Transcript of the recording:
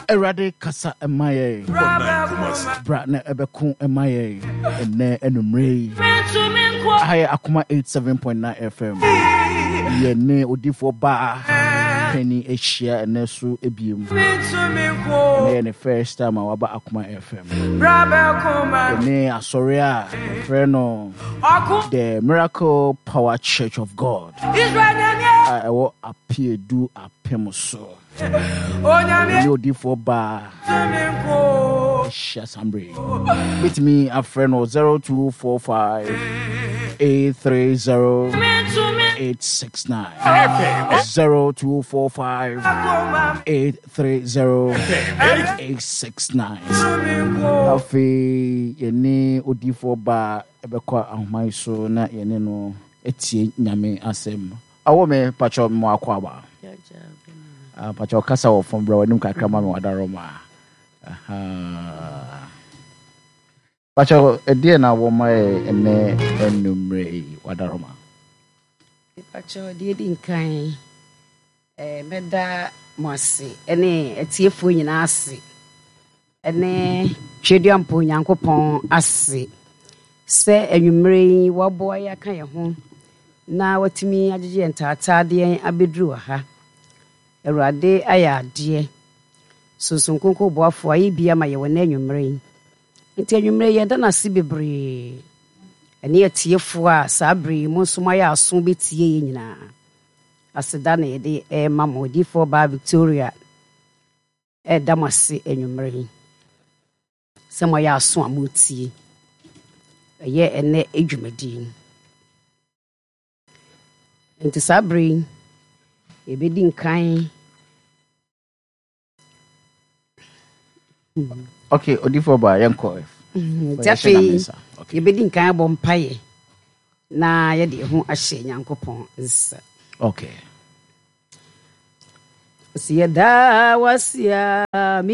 Erade kasa emaye. Bratne ebeku emaye. Ene enumre. Aye akuma 87.9 FM. Yene odifo ba. Penny Asia and Nesu Ebium. And the first time I was at Akuma FM. And Asoria, Freno, the Miracle Power Church of God. I will appear do a pemoso. You D4 bar. Shasambre. With me, a friend of 0245 830 869 0245 830 869. Afi yene odifo ba ebekwa ahomai so na yene no etie nyame asem. Awo me pacho mo akwa ba. Pacho kasa wo from bro nim kakra ma me wadaroma. Pacho edie na wo mai ene enumre wadaroma. Pacho die din kan meda moase ene etiefo nyina ase ene twediampo nyankopon ase se enwumre waboa ya kan ye ho na watimi agege ntaataade abedru ha Erade aya ade sunsun konko boafo ayi bia ma ye wona enwumre nti enwumre ye da na se bebre ene etiefo a sabri mo soma ya aso betie ye nyina aseda na ye de mamodi for ba Victoria damase enwumre se mo ya aso amutie ye ene edwumadi nti sabri ebedi nkan. Okay, odifo ba yanko. Tafi yebedi nkan bo mpaye na ye de ho ahye nyankopon nsa. Okay. Sieda wasia